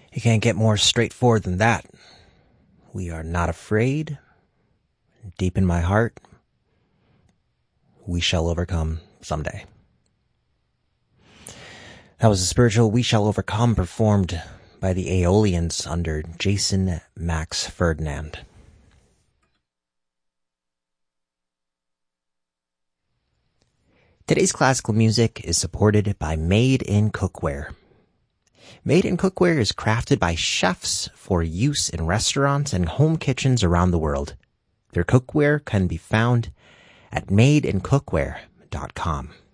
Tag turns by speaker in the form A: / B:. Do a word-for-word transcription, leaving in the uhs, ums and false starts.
A: You can't get more straightforward than that. We are not afraid. Deep in my heart, we shall overcome someday. That was a spiritual We Shall Overcome performed by the Aeolians under Jason Max Ferdinand. Today's classical music is supported by Made in Cookware. Made in Cookware is crafted by chefs for use in restaurants and home kitchens around the world. Their cookware can be found at made in cookware dot com.